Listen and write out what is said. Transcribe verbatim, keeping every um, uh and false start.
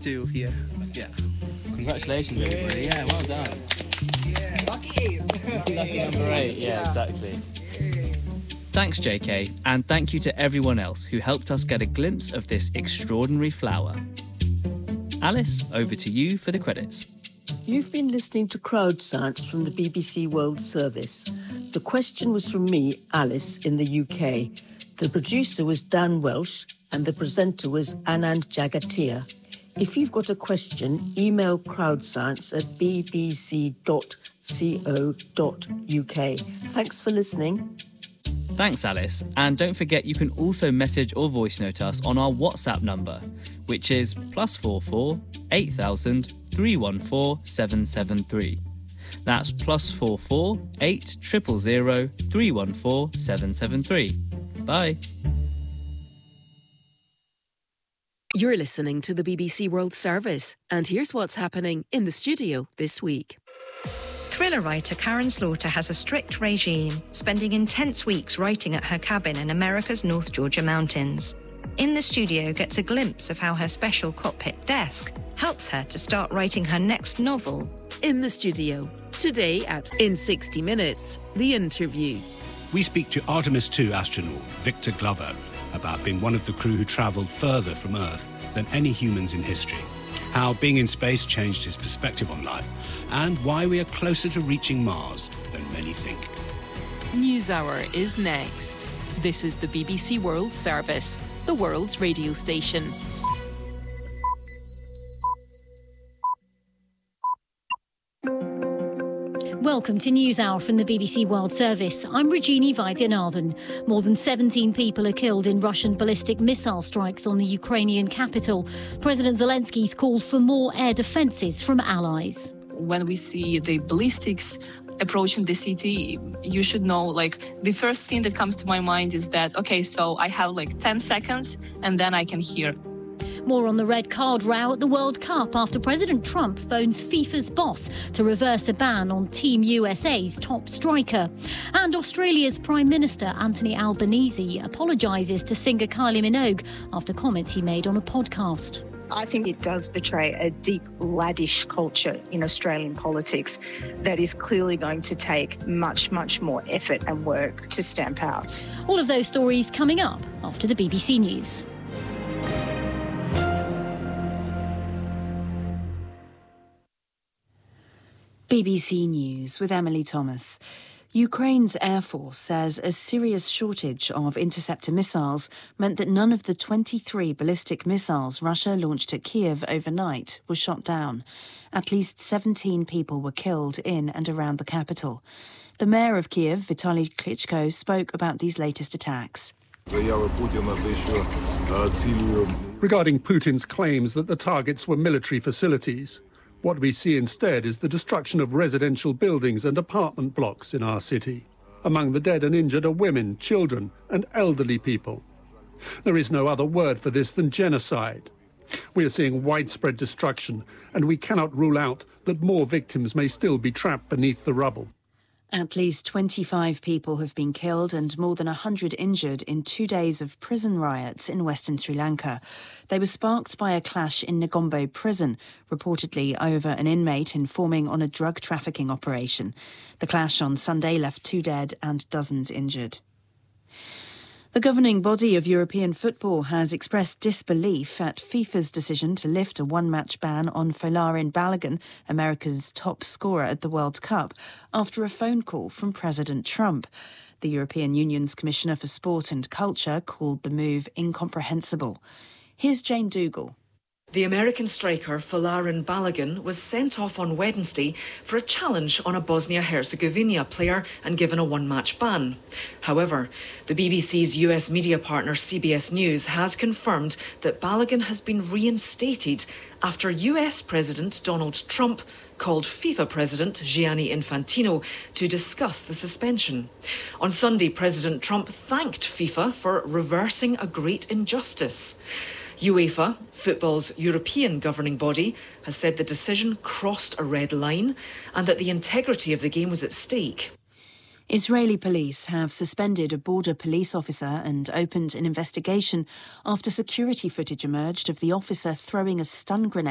still here. Yeah. Congratulations, everybody. Yeah, well done. Yeah, lucky. Lucky number eight. Yeah, exactly. Thanks, J K, and thank you to everyone else who helped us get a glimpse of this extraordinary flower. Alice, over to you for the credits. You've been listening to Crowd Science from the B B C World Service. The question was from me, Alice, in the U K. The producer was Dan Welsh and the presenter was Anand Jagatia. If you've got a question, email crowdscience at b b c dot co dot u k. Thanks for listening. Thanks, Alice. And don't forget you can also message or voice note us on our WhatsApp number, which is plus four four eight thousand three one four seven seven three. That's plus four four eight triple zero three one four seven seven three. Bye. You're listening to the B B C World Service, and here's what's happening in the studio this week. Thriller writer Karen Slaughter has a strict regime, spending intense weeks writing at her cabin in America's North Georgia mountains. In the studio gets a glimpse of how her special cockpit desk helps her to start writing her next novel. In the studio, today at In sixty minutes, the interview. We speak to Artemis two astronaut Victor Glover about being one of the crew who travelled further from Earth than any humans in history, how being in space changed his perspective on life, and why we are closer to reaching Mars than many think. NewsHour is next. This is the B B C World Service, the world's radio station. Welcome to NewsHour from the B B C World Service. I'm Regina Vaidyanathan. More than seventeen people are killed in Russian ballistic missile strikes on the Ukrainian capital. President Zelensky's called for more air defences from allies. When we see the ballistics approaching the city, you should know, like, the first thing that comes to my mind is that, okay, so I have like ten seconds and then I can hear. More on the red card row at the World Cup after President Trump phones FIFA's boss to reverse a ban on Team U S A's top striker. And Australia's Prime Minister Anthony Albanese apologises to singer Kylie Minogue after comments he made on a podcast. I think it does betray a deep laddish culture in Australian politics that is clearly going to take much, much more effort and work to stamp out. All of those stories coming up after the B B C News. B B C News with Emily Thomas. Ukraine's Air Force says a serious shortage of interceptor missiles meant that none of the twenty-three ballistic missiles Russia launched at Kiev overnight were shot down. At least seventeen people were killed in and around the capital. The mayor of Kiev, Vitaly Klitschko, spoke about these latest attacks. Regarding Putin's claims that the targets were military facilities, what we see instead is the destruction of residential buildings and apartment blocks in our city. Among the dead and injured are women, children, and elderly people. There is no other word for this than genocide. We are seeing widespread destruction, and we cannot rule out that more victims may still be trapped beneath the rubble. At least twenty-five people have been killed and more than one hundred injured in two days of prison riots in western Sri Lanka. They were sparked by a clash in Negombo prison, reportedly over an inmate informing on a drug trafficking operation. The clash on Sunday left two dead and dozens injured. The governing body of European football has expressed disbelief at FIFA's decision to lift a one-match ban on Folarin Balogun, America's top scorer at the World Cup, after a phone call from President Trump. The European Union's Commissioner for Sport and Culture called the move incomprehensible. Here's Jane Dougal. The American striker Folarin Balogun was sent off on Wednesday for a challenge on a Bosnia-Herzegovina player and given a one-match ban. However, the B B C's U S media partner C B S News has confirmed that Balogun has been reinstated after U S President Donald Trump called FIFA President Gianni Infantino to discuss the suspension. On Sunday, President Trump thanked FIFA for reversing a great injustice. UEFA, football's European governing body, has said the decision crossed a red line and that the integrity of the game was at stake. Israeli police have suspended a border police officer and opened an investigation after security footage emerged of the officer throwing a stun grenade